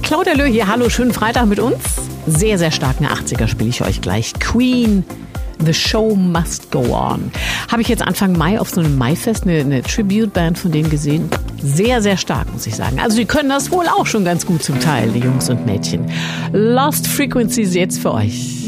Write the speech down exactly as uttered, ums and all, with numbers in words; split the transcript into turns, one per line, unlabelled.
Claudia Löh hier, hallo, schönen Freitag mit uns. Sehr, sehr starken achtziger spiele ich euch gleich. Queen, The Show Must Go On. Habe ich jetzt Anfang Mai auf so einem Maifest eine, eine Tribute-Band von denen gesehen. Sehr, sehr stark, muss ich sagen. Also die können das wohl auch schon ganz gut zum Teil, die Jungs und Mädchen. Lost Frequencies jetzt für euch.